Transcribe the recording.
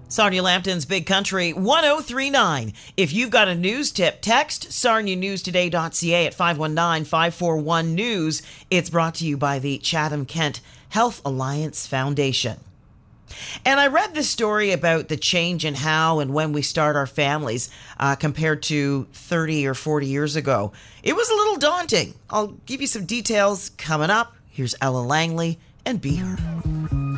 Sarnia Lambton's Big Country 1039. If you've got a news tip, text sarnianewstoday.ca at 519-541-NEWS. It's brought to you by the Chatham-Kent Health Alliance Foundation. And I read this story about the change in how and when we start our families compared to 30 or 40 years ago. It was a little daunting. I'll give you some details coming up. Here's Ella Langley and Be Her.